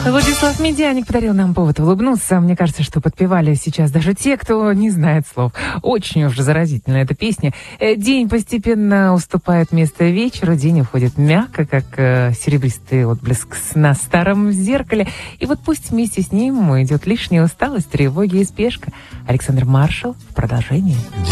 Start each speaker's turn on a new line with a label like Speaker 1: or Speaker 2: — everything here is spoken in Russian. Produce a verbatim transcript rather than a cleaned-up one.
Speaker 1: Владислав Медяник подарил нам повод улыбнуться. Мне кажется, что подпевали сейчас даже те, кто не знает слов. Очень уж заразительная эта песня. День постепенно уступает место вечеру. День уходит мягко, как серебристый отблеск на старом зеркале. И вот пусть вместе с ним идет лишняя усталость, тревоги и спешка. Александр Маршал в продолжении.